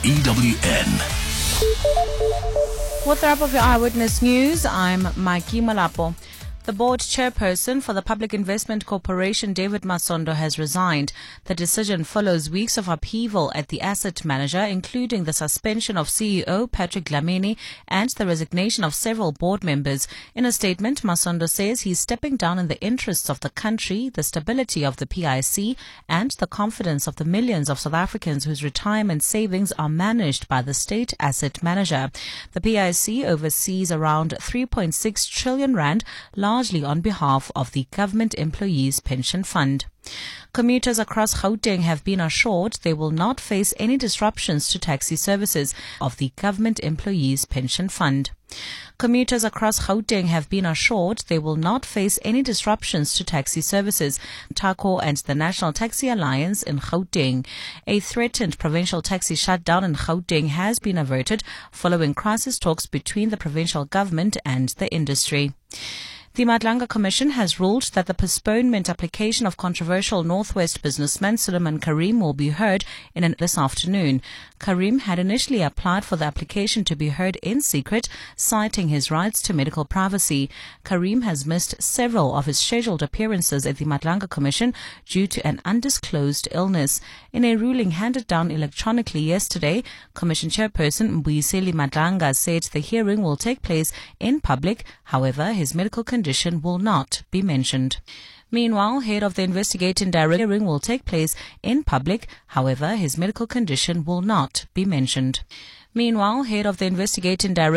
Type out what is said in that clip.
EWN. With the wrap of your Eyewitness News, I'm Mikey Malapo. The board chairperson for the Public Investment Corporation, David Masondo, has resigned. The decision follows weeks of upheaval at the asset manager, including the suspension of CEO Patrick Dlamini and the resignation of several board members. In a statement, Masondo says he's stepping down in the interests of the country, the stability of the PIC, and the confidence of the millions of South Africans whose retirement savings are managed by the state asset manager. The PIC oversees around 3.6 trillion rand, largely on behalf of the Government Employees Pension Fund. Commuters across Gauteng have been assured they will not face any disruptions to taxi services of the Government Employees Pension Fund. Commuters across Gauteng have been assured they will not face any disruptions to taxi services. TACO and the National Taxi Alliance in Gauteng. A threatened provincial taxi shutdown in Gauteng has been averted following crisis talks between the provincial government and the industry. The Madlanga Commission has ruled that the postponement application of controversial Northwest businessman Suleiman Karim will be heard this afternoon. Karim had initially applied for the application to be heard in secret, citing his rights to medical privacy. Karim has missed several of his scheduled appearances at the Madlanga Commission due to an undisclosed illness. In a ruling handed down electronically yesterday, Commission Chairperson Mbuyiseli Madlanga said the hearing will take place in public. However, his medical condition will not be mentioned. Meanwhile, head of the investigating director hearing will take place in public. However, his medical condition will not be mentioned. Meanwhile, head of the investigating director